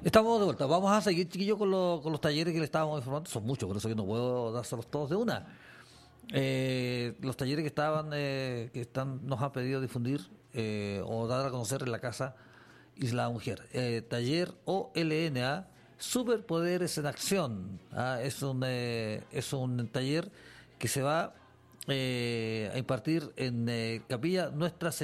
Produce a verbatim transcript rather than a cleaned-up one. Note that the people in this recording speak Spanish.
Estamos de vuelta. Vamos a seguir, chiquillos, con, lo- con los talleres que le estábamos informando. Son muchos, por eso que no puedo dárselos todos de una. Eh, los talleres que estaban, eh, que están, nos han pedido difundir eh, o dar a conocer en la casa Isla Mujer. Eh, taller O L N A, Superpoderes en Acción. Ah, es un eh, es un taller que se va eh, a impartir en eh, Capilla Nuestra Señora